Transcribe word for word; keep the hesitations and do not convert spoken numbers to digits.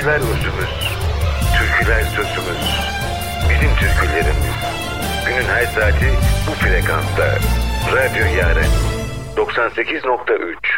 Sazlar özümüz, türküler sözümüz. Bizim türkülerimiz. Günün her saati bu frekansta. Radyo Yaren doksan sekiz nokta üç.